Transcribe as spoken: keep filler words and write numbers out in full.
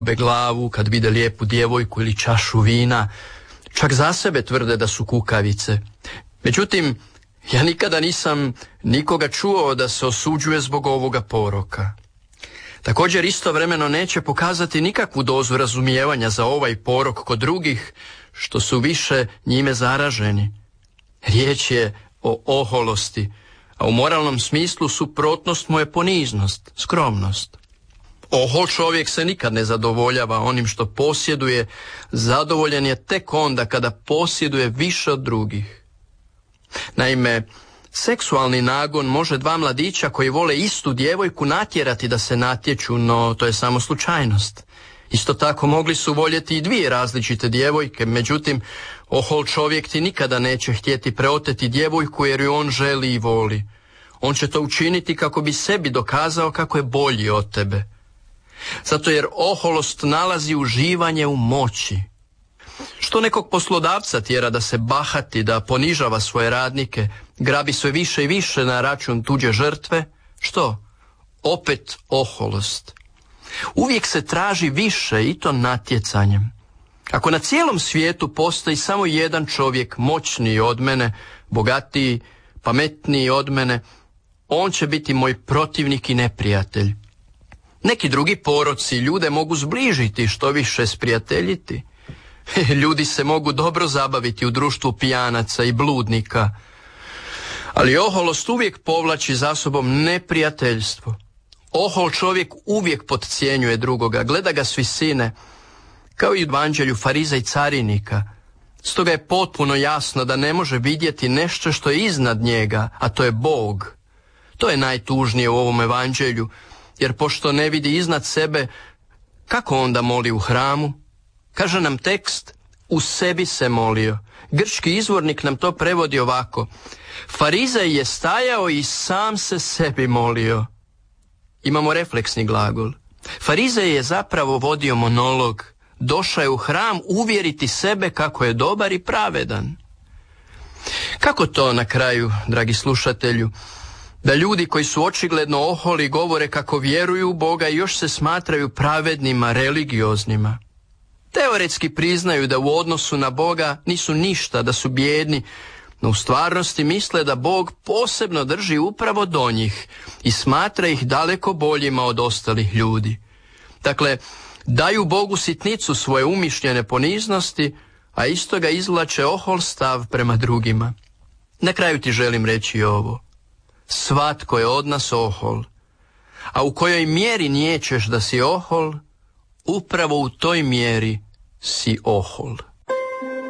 be glavu kad vide lijepu djevojku ili čašu vina, čak za sebe tvrde da su kukavice. Međutim, ja nikada nisam nikoga čuo da se osuđuje zbog ovoga poroka. Također istovremeno neće pokazati nikakvu dozu razumijevanja za ovaj porok kod drugih, što su više njime zaraženi. Riječ je o oholosti, a u moralnom smislu suprotnost mu je poniznost, skromnost. Ohol čovjek se nikad ne zadovoljava onim što posjeduje, zadovoljen je tek onda kada posjeduje više od drugih. Naime, seksualni nagon može dva mladića koji vole istu djevojku natjerati da se natječu, no to je samo slučajnost. Isto tako mogli su voljeti i dvije različite djevojke, međutim, ohol čovjek ti nikada neće htjeti preoteti djevojku jer ju on želi i voli. On će to učiniti kako bi sebi dokazao kako je bolji od tebe. Zato jer oholost nalazi uživanje u moći. Što nekog poslodavca tjera da se bahati, da ponižava svoje radnike, grabi sve više i više na račun tuđe žrtve? Što? Opet oholost. Uvijek se traži više i to natjecanjem. Ako na cijelom svijetu postoji samo jedan čovjek moćniji od mene, bogatiji, pametniji od mene, on će biti moj protivnik i neprijatelj. Neki drugi poroci ljude mogu zbližiti, što više sprijateljiti. Ljudi se mogu dobro zabaviti u društvu pijanaca i bludnika, ali oholost uvijek povlači za sobom neprijateljstvo. Ohol čovjek uvijek podcjenjuje drugoga, gleda ga s visine, kao i u evanđelju fariza i carinika. Stoga je potpuno jasno da ne može vidjeti nešto što je iznad njega, a to je Bog. To je najtužnije u ovom evanđelju, jer pošto ne vidi iznad sebe, kako onda moli u hramu? Kaže nam tekst, u sebi se molio. Grčki izvornik nam to prevodi ovako: Farizej je stajao i sam se sebi molio. Imamo refleksni glagol. Farizej je zapravo vodio monolog. Došao je u hram uvjeriti sebe kako je dobar i pravedan. Kako to na kraju, dragi slušatelju, da ljudi koji su očigledno oholi govore kako vjeruju u Boga i još se smatraju pravednima, religioznima? Teoretski priznaju da u odnosu na Boga nisu ništa, da su bijedni, no u stvarnosti misle da Bog posebno drži upravo do njih i smatra ih daleko boljima od ostalih ljudi. Dakle, daju Bogu sitnicu svoje umišljene poniznosti, a isto ga izvlače ohol stav prema drugima. Na kraju ti želim reći ovo. Svatko je od nas ohol, a u kojoj mjeri niječeš da si ohol, upravo u toj mjeri si ohol.